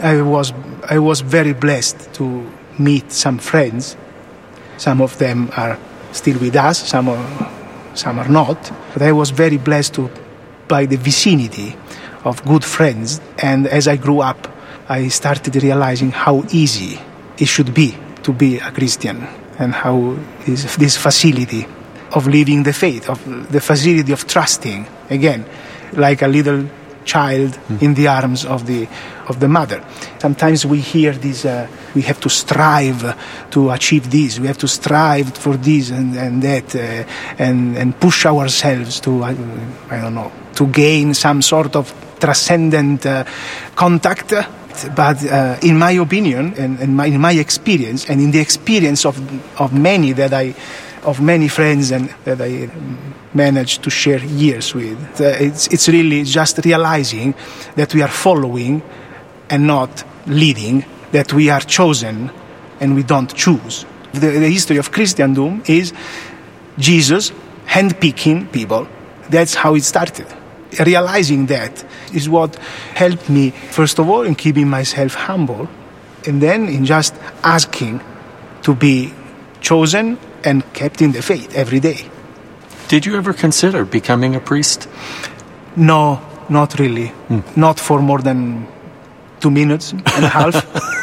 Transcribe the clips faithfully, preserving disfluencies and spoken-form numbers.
I was I was very blessed to meet some friends. Some of them are still with us, some are, some are not. But I was very blessed to by the vicinity of good friends. And as I grew up, I started realizing how easy it should be to be a Christian, and how is this facility of living the faith, of the facility of trusting, again, like a little child mm. in the arms of the of the mother. Sometimes we hear this, uh, we have to strive to achieve this, we have to strive for this and, and that, uh, and, and push ourselves to, uh, I don't know, to gain some sort of transcendent uh, contact. But uh, in my opinion, and, and my, in my experience, and in the experience of of many that I, of many friends and that I managed to share years with, uh, it's it's really just realizing that we are following and not leading, that we are chosen and we don't choose. The, the history of Christendom is Jesus handpicking people. That's how it started. Realizing that is what helped me, first of all, in keeping myself humble, and then in just asking to be chosen and kept in the faith every day. Did you ever consider becoming a priest? No, not really. Mm. Not for more than two minutes and a half.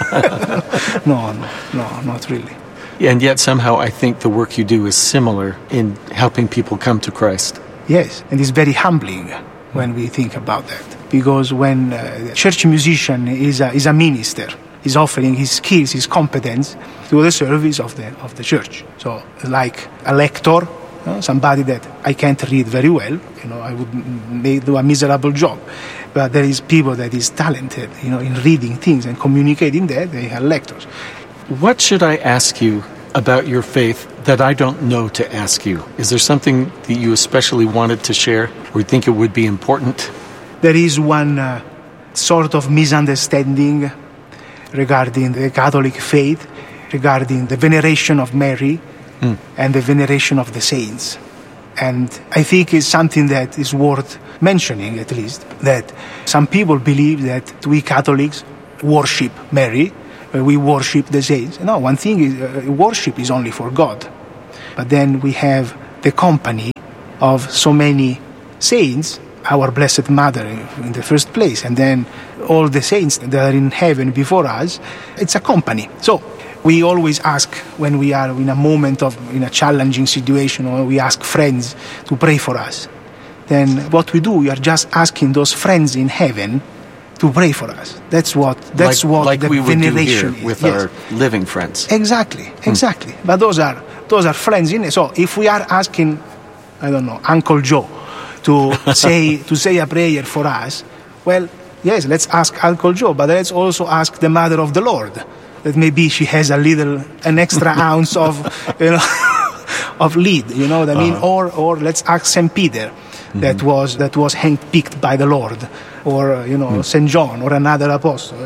no, no, no, not really. And yet somehow I think the work you do is similar in helping people come to Christ. Yes, and it's very humbling when we think about that. Because when uh, a church musician is a, is a minister, he's offering his skills, his competence to the service of the of the church. So, like a lector, you know, somebody that I can't read very well, you know, I would may do a miserable job. But there is people that is talented, you know, in reading things and communicating that. They are lectors. What should I ask you about your faith that I don't know to ask you? Is there something that you especially wanted to share or think it would be important? There is one uh, sort of misunderstanding regarding the Catholic faith, regarding the veneration of Mary mm. and the veneration of the saints. And I think it's something that is worth mentioning, at least, that some people believe that we Catholics worship Mary, we worship the saints. No, one thing is, uh, worship is only for God. But then we have the company of so many saints, our Blessed Mother in the first place, and then all the saints that are in heaven before us. It's a company. So we always ask when we are in a moment of, in a challenging situation, or we ask friends to pray for us. Then what we do, we are just asking those friends in heaven to pray for us. That's what that's like, what like the we would veneration do here with is. Yes. our living friends. Exactly, exactly. Hmm. But those are those are friends in it. So if we are asking, I don't know, Uncle Joe to say to say a prayer for us, well, yes, let's ask Uncle Joe, but let's also ask the Mother of the Lord, that maybe she has a little an extra ounce of you know of lead, you know what I mean? Uh-huh. Or or let's ask Saint Peter. Mm-hmm. That was that was handpicked by the Lord, or uh, you know mm. Saint John, or another apostle.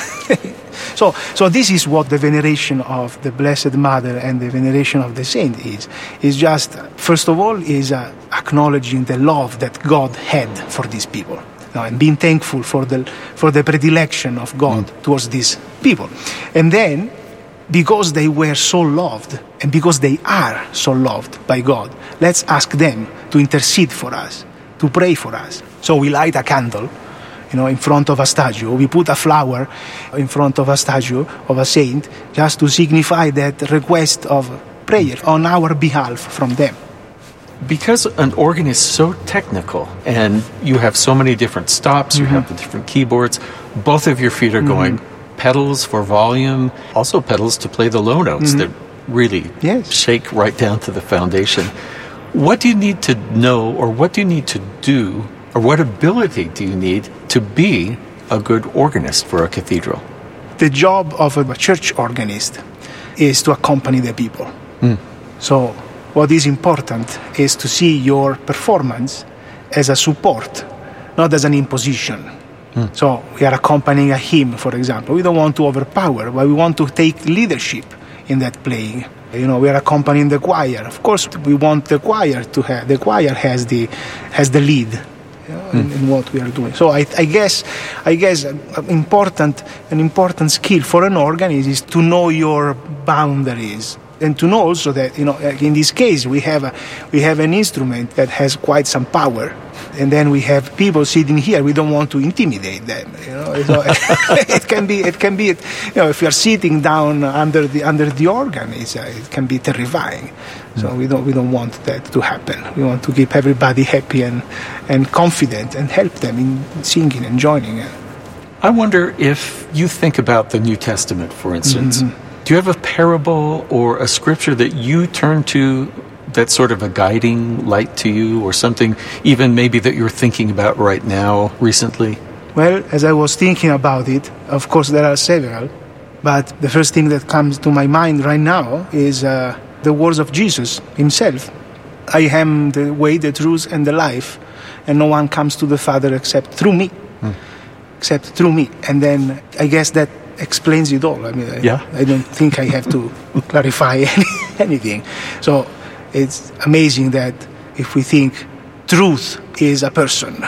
so, so this is what the veneration of the Blessed Mother and the veneration of the saint is. Is just first of all is uh, acknowledging the love that God had for these people, you know, and being thankful for the for the predilection of God mm. towards these people, and then, because they were so loved, and because they are so loved by God, let's ask them to intercede for us, to pray for us. So we light a candle, you know, in front of a statue. We put a flower in front of a statue of a saint, just to signify that request of prayer on our behalf from them. Because an organ is so technical, and you have so many different stops, mm-hmm. you have the different keyboards, both of your feet are going, mm-hmm. pedals for volume, also pedals to play the low notes mm-hmm. that really yes. shake right down to the foundation. What do you need to know, or what do you need to do, or what ability do you need to be a good organist for a cathedral? The job of a church organist is to accompany the people. Mm. So what is important is to see your performance as a support, not as an imposition. Mm. So we are accompanying a hymn, for example. We don't want to overpower, but we want to take leadership in that playing. You know, we are accompanying the choir. Of course, we want the choir to have, the choir has the, has the lead. you know, in, in what we are doing. So I, I guess, I guess, an important, an important skill for an organist is to know your boundaries. And to know also that, you know, in this case, we have a, we have an instrument that has quite some power, and then we have people sitting here. We don't want to intimidate them. You know, so it can be, it can be, you know, if you are sitting down under the under the organ, it's, uh, it can be terrifying. So we don't we don't want that to happen. We want to keep everybody happy and and confident and help them in singing and joining. I wonder if you think about the New Testament, for instance. Mm-hmm. Do you have a parable or a scripture that you turn to that's sort of a guiding light to you, or something even maybe that you're thinking about right now recently? Well, as I was thinking about it, of course there are several, but the first thing that comes to my mind right now is uh, the words of Jesus himself. I am the way, the truth, and the life, and no one comes to the Father except through me. Hmm. Except through me. And then I guess that explains it all. I mean, I, yeah. I don't think I have to clarify any, anything. So it's amazing that if we think truth is a person.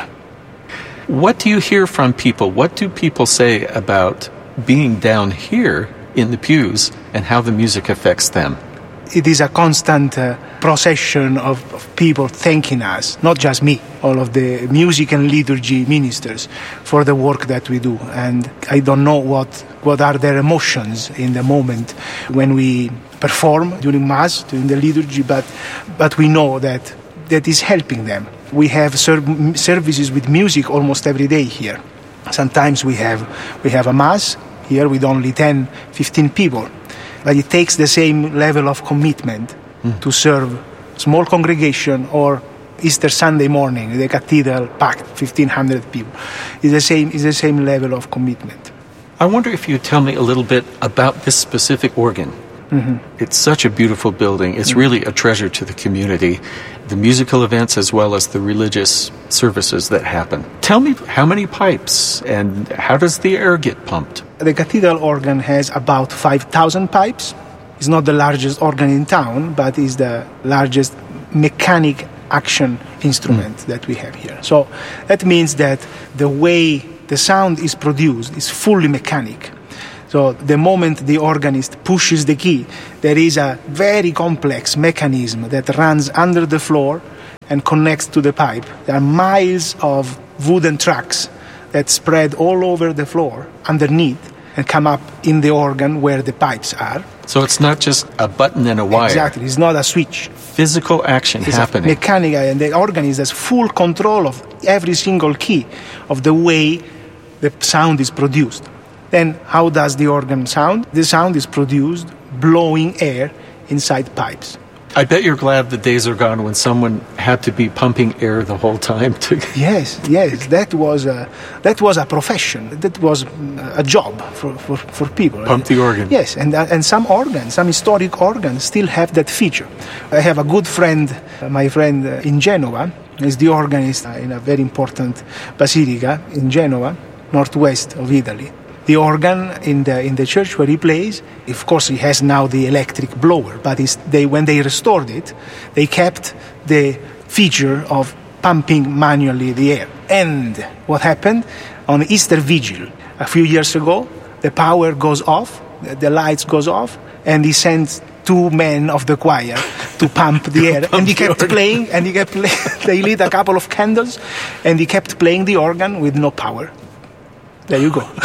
What do you hear from people? What do people say about being down here in the pews and how the music affects them? It is a constant uh, procession of, of people thanking us, not just me, all of the music and liturgy ministers, for the work that we do. And I don't know what, what are their emotions in the moment when we perform during Mass, during the liturgy, but, but we know that that is helping them. We have ser- services with music almost every day here. Sometimes we have, we have a Mass here with only ten, fifteen people. But it takes the same level of commitment mm. to serve small congregation or Easter Sunday morning, the cathedral packed, fifteen hundred people. It's the same, it's the same level of commitment. I wonder if you'd tell me a little bit about this specific organ. Mm-hmm. It's such a beautiful building. It's mm-hmm. really a treasure to the community, the musical events as well as the religious services that happen. Tell me how many pipes and how does the air get pumped? The cathedral organ has about five thousand pipes. It's not the largest organ in town, but it's the largest mechanic action instrument mm. that we have here. So that means that the way the sound is produced is fully mechanic. So the moment the organist pushes the key, there is a very complex mechanism that runs under the floor and connects to the pipe. There are miles of wooden tracks that spread all over the floor underneath and come up in the organ where the pipes are. So it's not just a button and a wire. Exactly, it's not a switch. Physical action it's happening. Mechanical, and the organist has full control of every single key of the way the sound is produced. Then how does the organ sound? The sound is produced blowing air inside pipes. I bet you're glad the days are gone when someone had to be pumping air the whole time. To yes, yes, that was a, that was a profession. That was a job for, for, for people. Pump the organ. Yes, and and some organs, some historic organs still have that feature. I have a good friend, my friend in Genoa, is the organist in a very important basilica in Genoa, northwest of Italy. The organ in the in the church where he plays, of course, he has now the electric blower. But it's, they when they restored it, they kept the feature of pumping manually the air. And what happened on Easter Vigil a few years ago? The power goes off, the, the lights goes off, and he sends two men of the choir to pump the air. Pump and he kept playing, and he kept playing. They lit a couple of candles, and he kept playing the organ with no power. There you go.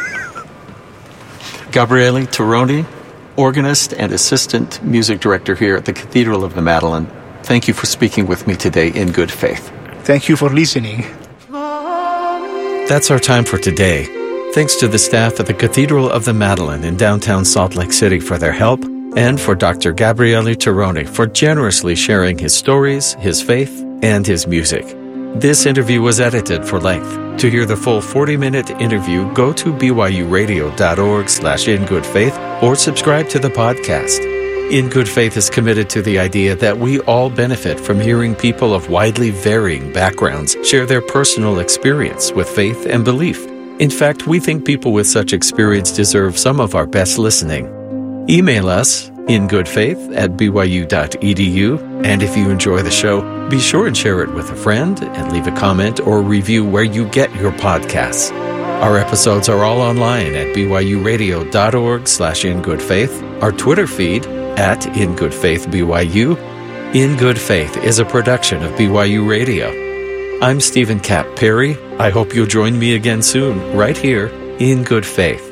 Gabriele Tironi, organist and assistant music director here at the Cathedral of the Madeleine. Thank you for speaking with me today in good faith. Thank you for listening. That's our time for today. Thanks to the staff at the Cathedral of the Madeleine in downtown Salt Lake City for their help, and for Doctor Gabriele Tironi for generously sharing his stories, his faith, and his music. This interview was edited for length. To hear the full forty-minute interview, go to byuradio.org slash in good faith or subscribe to the podcast. In Good Faith is committed to the idea that we all benefit from hearing people of widely varying backgrounds share their personal experience with faith and belief. In fact, we think people with such experience deserve some of our best listening. Email us in good faith at b y u dot e d u. And if you enjoy the show, be sure and share it with a friend and leave a comment or review where you get your podcasts. Our episodes are all online at b y u radio dot org slash in good faith, our Twitter feed at in good faith b y u. In Good Faith is a production of B Y U Radio. I'm Stephen Kapp Perry. I hope you'll join me again soon, right here in Good Faith.